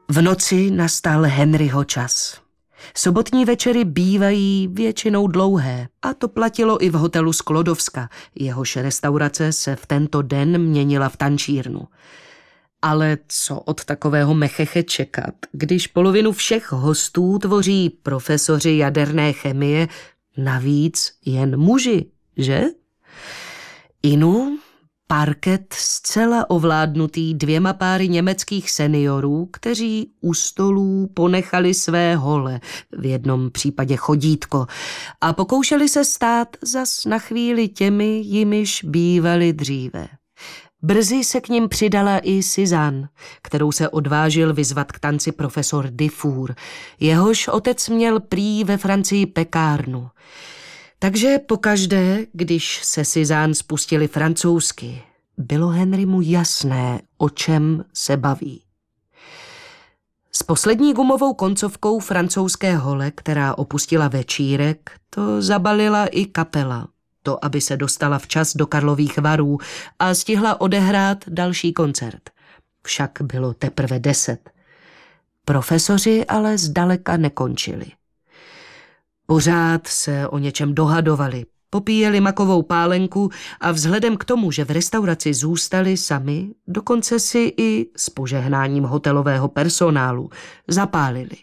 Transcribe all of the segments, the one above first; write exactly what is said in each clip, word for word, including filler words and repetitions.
V noci nastal Henryho čas. Sobotní večery bývají většinou dlouhé a to platilo i v hotelu Sklodovska. Jehož restaurace se v tento den měnila v tančírnu. Ale co od takového mecheche čekat, když polovinu všech hostů tvoří profesoři jaderné chemie, navíc jen muži, že? Inu parket zcela ovládnutý dvěma páry německých seniorů, kteří u stolů ponechali své hole, v jednom případě chodítko, a pokoušeli se stát zas na chvíli těmi, jimiž bývali dříve. Brzy se k nim přidala i Suzanne, kterou se odvážil vyzvat k tanci profesor Dufour. Jehož otec měl prý ve Francii pekárnu. Takže pokaždé, když se Suzanne spustili francouzsky, bylo Henrymu jasné, o čem se baví. S poslední gumovou koncovkou francouzské hole, která opustila večírek, to zabalila i kapela. To, aby se dostala včas do Karlových Varů a stihla odehrát další koncert. Však bylo teprve deset. Profesoři ale zdaleka nekončili. Pořád se o něčem dohadovali, popíjeli makovou pálenku a vzhledem k tomu, že v restauraci zůstali sami, dokonce si i s požehnáním hotelového personálu zapálili.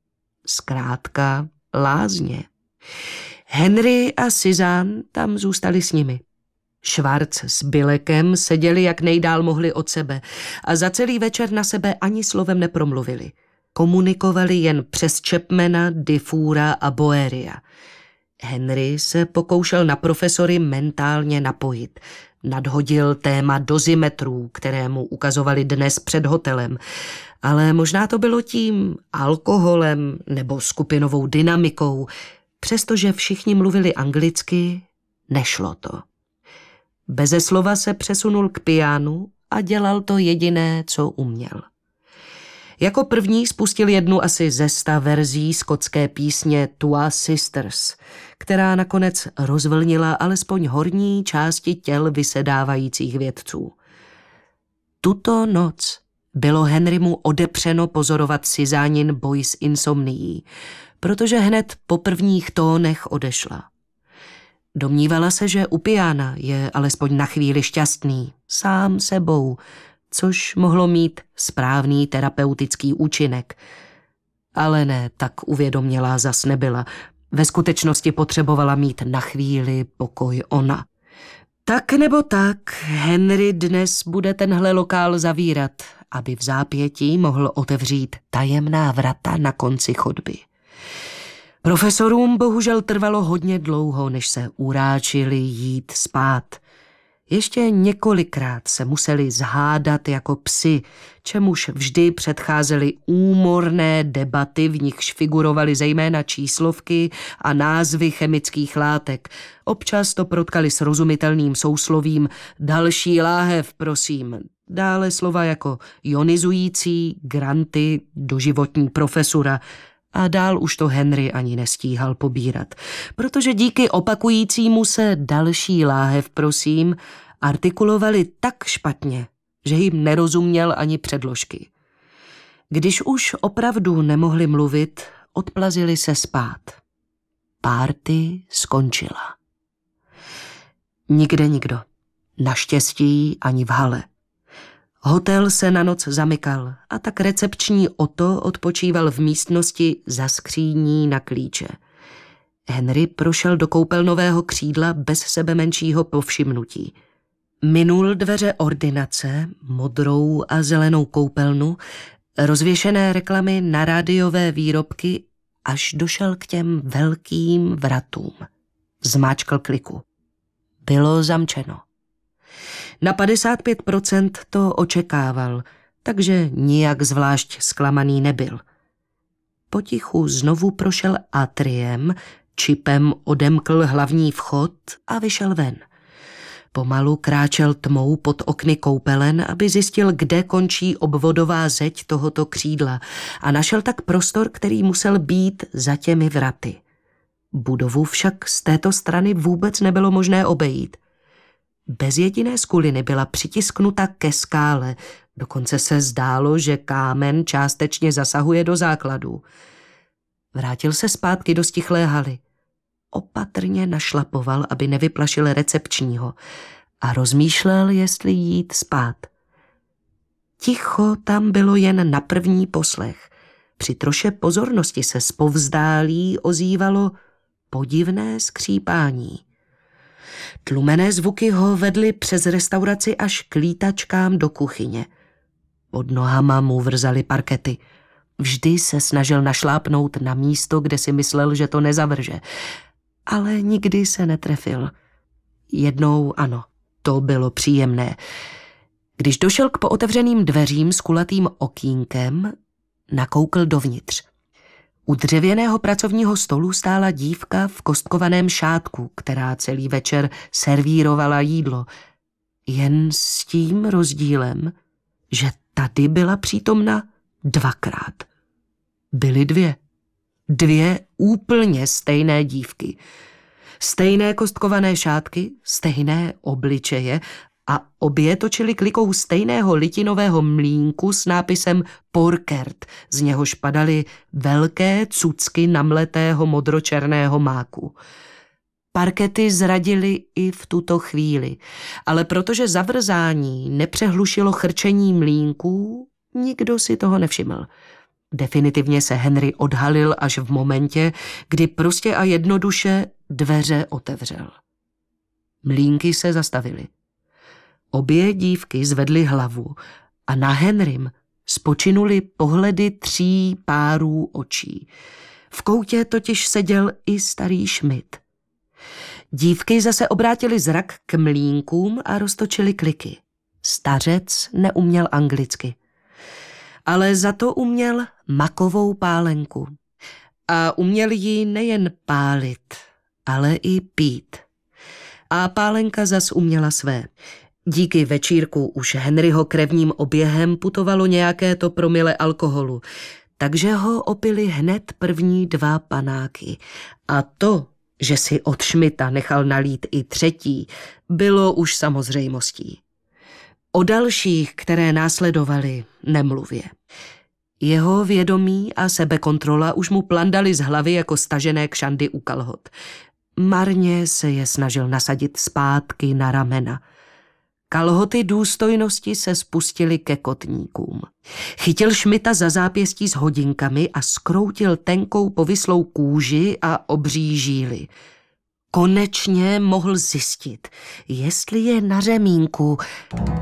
Zkrátka lázně. Henry a Suzanne tam zůstali s nimi. Schwarz s Bilekem seděli jak nejdál mohli od sebe a za celý večer na sebe ani slovem nepromluvili. Komunikovali jen přes Chapmana, Dufoura a Boeria. Henry se pokoušel na profesory mentálně napojit. Nadhodil téma dozimetrů, které mu ukazovali dnes před hotelem. Ale možná to bylo tím alkoholem nebo skupinovou dynamikou. Přestože všichni mluvili anglicky, nešlo to. Beze slova se přesunul k pianu a dělal to jediné, co uměl. Jako první spustil jednu asi ze sta verzí skotské písně Two Sisters, která nakonec rozvlnila alespoň horní části těl vysedávajících vědců. Tuto noc bylo Henrymu odepřeno pozorovat Suzannin boj s insomnií, protože hned po prvních tónech odešla. Domnívala se, že u piana je alespoň na chvíli šťastný, sám sebou, což mohlo mít správný terapeutický účinek. Ale ne, tak uvědomělá zas nebyla. Ve skutečnosti potřebovala mít na chvíli pokoj ona. Tak nebo tak, Henry dnes bude tenhle lokál zavírat, aby v zápětí mohl otevřít tajemná vrata na konci chodby. Profesorům bohužel trvalo hodně dlouho, než se uráčili jít spát. Ještě několikrát se museli zhádat jako psi, čemuž vždy předcházely úmorné debaty, v nichž figurovaly zejména číslovky a názvy chemických látek. Občas to protkali srozumitelným souslovím další láhev, prosím. Dále slova jako ionizující, granty, doživotní profesura. A dál už to Henry ani nestíhal pobírat, protože díky opakujícímu se další láhev, prosím, artikulovali tak špatně, že jim nerozuměl ani předložky. Když už opravdu nemohli mluvit, odplazili se spát. Párty skončila. Nikde nikdo. Naštěstí ani v hale. Hotel se na noc zamykal a tak recepční Otto odpočíval v místnosti za skříní na klíče. Henry prošel do koupelnového křídla bez sebe menšího povšimnutí. Minul dveře ordinace, modrou a zelenou koupelnu, rozvěšené reklamy na rádiové výrobky, až došel k těm velkým vratům. Zmáčkl kliku. Bylo zamčeno. Na padesát pět procent to očekával, takže nijak zvlášť zklamaný nebyl. Potichu znovu prošel atriem, čipem odemkl hlavní vchod a vyšel ven. Pomalu kráčel tmou pod okny koupelen, aby zjistil, kde končí obvodová zeď tohoto křídla, a našel tak prostor, který musel být za těmi vraty. Budovu však z této strany vůbec nebylo možné obejít. Bez jediné skuliny byla přitisknuta ke skále, Dokonce se zdálo, že kámen částečně zasahuje do základů. Vrátil se zpátky do stichlé haly. Opatrně našlapoval, aby nevyplašil recepčního, a rozmýšlel, jestli jít spát. Ticho tam bylo jen na první poslech. Při troše pozornosti se zpovzdálí ozývalo podivné skřípání. Tlumené zvuky ho vedly přes restauraci až k lítačkám do kuchyně. Pod nohama mu vrzaly parkety. Vždy se snažil našlápnout na místo, kde si myslel, že to nezavrže. Ale nikdy se netrefil. Jednou ano, to bylo příjemné. Když došel k pootevřeným dveřím s kulatým okýnkem, nakoukl dovnitř. U dřevěného pracovního stolu stála dívka v kostkovaném šátku, která celý večer servírovala jídlo. Jen s tím rozdílem, že tady byla přítomna dvakrát. Byly dvě. Dvě úplně stejné dívky. Stejné kostkované šátky, stejné obličeje a obě točily klikou stejného litinového mlýnku s nápisem Porkert, z něhož padaly velké cucky namletého modročerného máku. Parkety zradily i v tuto chvíli, ale protože zavrzání nepřehlušilo chrčení mlýnků, nikdo si toho nevšiml. Definitivně se Henry odhalil až v momentě, kdy prostě a jednoduše dveře otevřel. Mlýnky se zastavily. Obě dívky zvedly hlavu a na Henrym spočinuly pohledy tří párů očí. V koutě totiž seděl i starý Schmidt. Dívky zase obrátily zrak k mlýnkům a roztočily kliky. Stařec neuměl anglicky. Ale za to uměl makovou pálenku. A uměl ji nejen pálit, ale i pít. A pálenka zas uměla své. Díky večírku už Henryho krevním oběhem putovalo nějaké to promile alkoholu, takže ho opili hned první dva panáky. A to, že si od Schmidta nechal nalít i třetí, bylo už samozřejmostí. O dalších, které následovaly, nemluvě. Jeho vědomí a sebekontrola už mu plandaly z hlavy jako stažené kšandy u kalhot. Marně se je snažil nasadit zpátky na ramena. Kalhoty důstojnosti se spustily ke kotníkům. Chytil Schmidta za zápěstí s hodinkami a zkroutil tenkou povislou kůži a obří žíly. Konečně mohl zjistit, jestli je na řemínku.